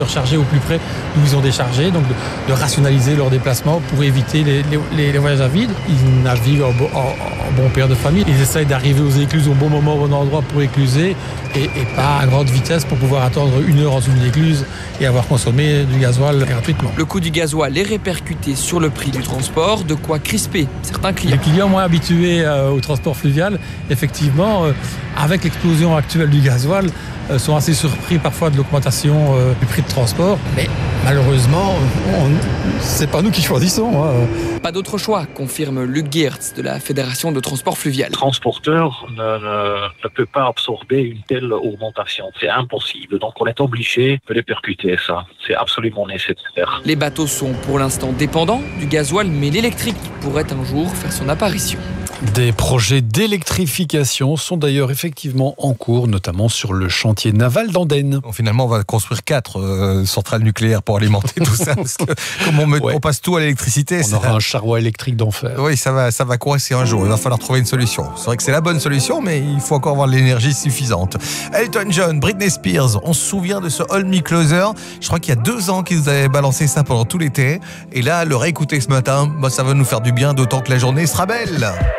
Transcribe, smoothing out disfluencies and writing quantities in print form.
recharger au plus près d'où ils ont déchargé, donc de rationaliser leurs déplacements pour éviter les voyages à vide. Ils naviguent en bon père de famille. Ils essayent d'arriver aux écluses au bon moment, au bon endroit pour écluser et pas à grande vitesse pour pouvoir attendre 1 heure en dessous d'une écluse et avoir consommé du gasoil gratuitement. Le coût du gasoil est répercuté sur le prix du transport, de quoi crisper certains clients. Les clients moins habitués au transport fluvial, effectivement, avec l'explosion actuelle du gasoil, sont assez surpris parfois de l'augmentation du prix de transport. Mais malheureusement, c'est pas nous qui choisissons. Pas d'autre choix, confirme Luc Geertz de la Fédération de transport fluvial. Le transporteur ne peut pas absorber une telle augmentation. C'est impossible. Donc on est obligé de répercuter ça. C'est absolument nécessaire. Les bateaux sont pour l'instant dépendants du gasoil, mais l'électrique pourrait un jour faire son apparition. Des projets d'électrification sont d'ailleurs effectivement en cours, notamment sur le chantier naval d'Andenne. Bon, finalement, on va construire 4 centrales nucléaires pour alimenter tout ça. Parce que comme on passe tout à l'électricité... On aura un charroi électrique d'enfer. Oui, ça va coincer un jour. Il va falloir trouver une solution. C'est vrai que c'est la bonne solution, mais il faut encore avoir de l'énergie suffisante. Elton John, Britney Spears, on se souvient de ce Hold Me Closer. Je crois qu'il y a 2 ans qu'ils nous avaient balancé ça pendant tout l'été. Et là, le réécouter ce matin, ça va nous faire du bien, d'autant que la journée sera belle.